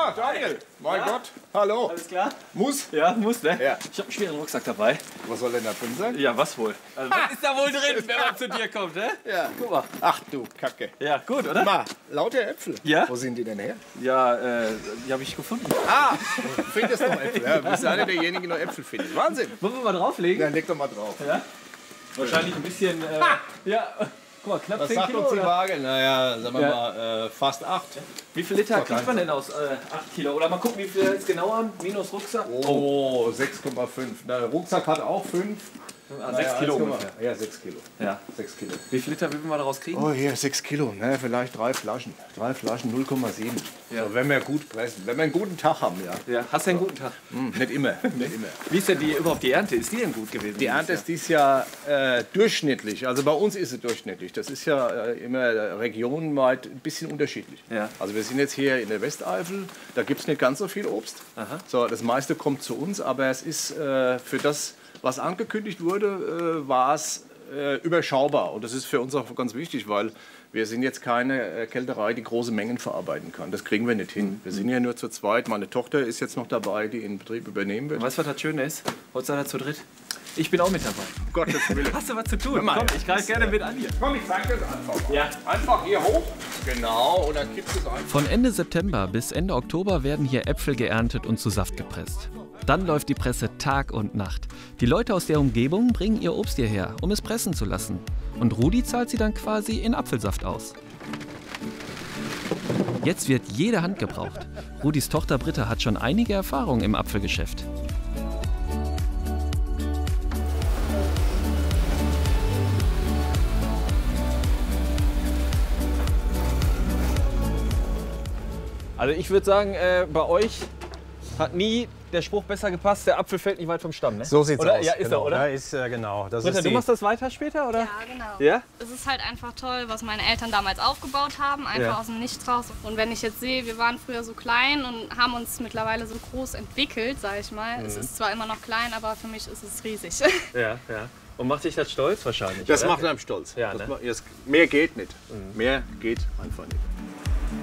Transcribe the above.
Ah, Daniel. Mein Gott. Hallo. Alles klar? Muss? Ja, muss, ne? Ja. Ich habe einen schweren Rucksack dabei. Was soll denn da drin sein? Ja, was wohl? Also, was ist da wohl drin, wenn man zu dir kommt, ne? Ja. Guck mal. Ach du Kacke. Ja, gut, oder? Mal, lauter Äpfel. Ja? Wo sind die denn her? Ja, die habe ich gefunden. Ah, findest noch Äpfel. Ja, bist einer derjenigen, die noch Äpfel findet. Wahnsinn. Wollen wir mal drauflegen? Ja, leg doch mal drauf. Ja? Wahrscheinlich ein bisschen, ja, guck mal, knapp Was 10 sagt Kilo, uns die oder? Waage? Naja, sagen wir Ja. mal fast 8. Wie viel Liter kriegt man denn aus 8 Kilo? Oder mal gucken, wie viel jetzt genau haben, minus Rucksack. Oh, 6,5. Der Rucksack hat auch 5. 6 Kilo ungefähr. Ja, 6 Kilo. Ja. 6 Kilo. Wie viel Liter würden wir daraus kriegen? Oh, hier 6 Kilo. Ne, vielleicht 3 Flaschen. 3 Flaschen 0,7. Ja. So, wenn wir gut pressen. Wenn wir einen guten Tag haben, ja. Ja. Hast du einen guten Tag? Nicht immer. Nicht immer. Wie ist denn überhaupt die Ernte? Ist die denn gut gewesen? Die Ernte ist dieses Jahr durchschnittlich. Also bei uns ist sie durchschnittlich. Das ist ja immer regionenweit ein bisschen unterschiedlich. Ja. Also wir sind jetzt hier in der Westeifel. Da gibt es nicht ganz so viel Obst. Aha. So, das meiste kommt zu uns. Aber es ist für das, was angekündigt wurde, war es überschaubar. Und das ist für uns auch ganz wichtig, weil wir sind jetzt keine Kälterei, die große Mengen verarbeiten kann. Das kriegen wir nicht hin. Wir sind ja nur zu zweit. Meine Tochter ist jetzt noch dabei, die den Betrieb übernehmen wird. Weißt du, was das Schöne ist? Heute seid ihr zu dritt. Ich bin auch mit dabei. Um Gottes Willen. Hast du was zu tun? mal, Komm, ich greife gerne mit an hier. Komm, ich zeig das einfach mal. Ja. Einfach hier hoch. Genau, und dann kippst du es einfach. Von Ende September bis Ende Oktober werden hier Äpfel geerntet und zu Saft gepresst. Dann läuft die Presse Tag und Nacht. Die Leute aus der Umgebung bringen ihr Obst hierher, um es pressen zu lassen. Und Rudi zahlt sie dann quasi in Apfelsaft aus. Jetzt wird jede Hand gebraucht. Rudis Tochter Britta hat schon einige Erfahrungen im Apfelgeschäft. Also ich würde sagen, bei euch hat nie der Spruch besser gepasst, der Apfel fällt nicht weit vom Stamm, ne? So sieht's oder? aus. Ja, ist genau. er, oder? Ja, ist, genau. Das Britta, ist du machst das weiter später, oder? Ja, genau. Ja? Es ist halt einfach toll, was meine Eltern damals aufgebaut haben, einfach Ja. aus dem Nichts raus. Und wenn ich jetzt sehe, wir waren früher so klein und haben uns mittlerweile so groß entwickelt, sage ich mal. Es ist zwar immer noch klein, aber für mich ist es riesig. Ja, ja. Und macht dich das stolz wahrscheinlich, Das oder? macht einem stolz. Ja, Das ne? mehr geht nicht. Mehr geht einfach nicht.